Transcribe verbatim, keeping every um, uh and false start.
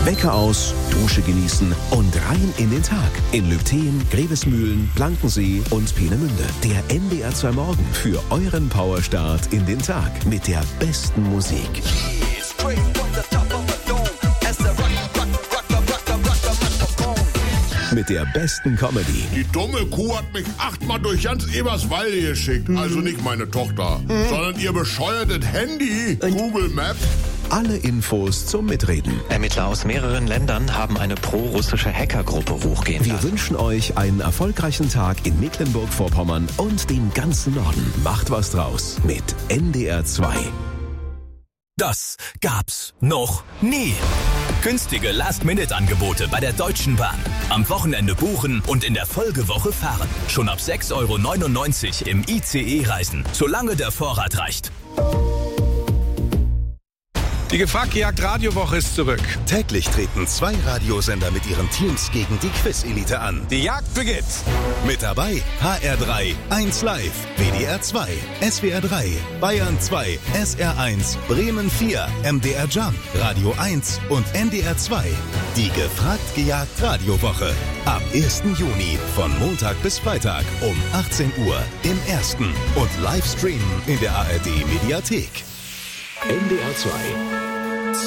Wecker aus, Dusche genießen und rein in den Tag. In Lübtheen, Grevesmühlen, Blankensee und Peenemünde. Der N D R zwei Morgen für euren Powerstart in den Tag mit der besten Musik. Mit der besten Comedy. Die dumme Kuh hat mich achtmal durch ganz Eberswalde geschickt. Mhm. Also nicht meine Tochter, mhm. sondern ihr bescheuertes Handy. Und Google Maps. Alle Infos zum Mitreden. Ermittler aus mehreren Ländern haben eine pro-russische Hackergruppe hochgehen Wir lassen. wünschen euch einen erfolgreichen Tag in Mecklenburg-Vorpommern und dem ganzen Norden. Macht was draus mit N D R zwei. Das gab's noch nie. Günstige Last-Minute-Angebote bei der Deutschen Bahn. Am Wochenende buchen und in der Folgewoche fahren. Schon ab sechs Euro neunundneunzig im I C E-Reisen, solange der Vorrat reicht. Die Gefragt-Gejagt Radiowoche ist zurück. Täglich treten zwei Radiosender mit ihren Teams gegen die Quiz-Elite an. Die Jagd beginnt. Mit dabei H R drei, eins Live, W D R zwei, S W R drei, Bayern zwei, S R eins, Bremen vier, M D R Jump, Radio eins und N D R zwei. Die Gefragt-Gejagt Radiowoche. Am ersten Juni von Montag bis Freitag um achtzehn Uhr im Ersten und Livestreamen in der A R D Mediathek. N D R zwei.